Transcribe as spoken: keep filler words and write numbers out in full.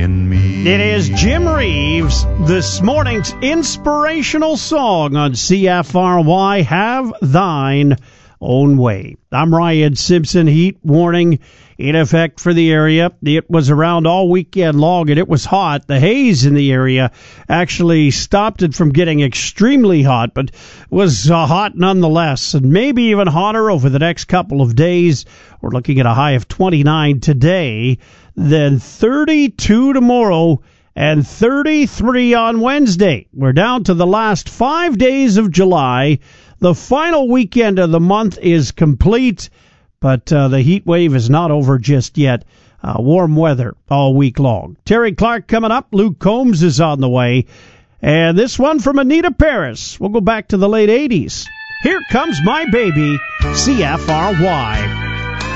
in me. It is Jim Reeves, this morning's inspirational song on C F R Y, Have Thine Own Way. I'm Ryan Simpson. Heat warning in effect for the area. It was around all weekend long, and it was hot. The haze in the area actually stopped it from getting extremely hot, but was uh, hot nonetheless, and maybe even hotter over the next couple of days. We're looking at a high of twenty-nine today, then thirty-two tomorrow, and thirty-three on Wednesday. We're down to the last five days of July. The final weekend of the month is complete, but uh, the heat wave is not over just yet. Uh, warm weather all week long. Terry Clark coming up. Luke Combs is on the way. And this one from Anita Paris. We'll go back to the late eighties. Here Comes My Baby, C F R Y.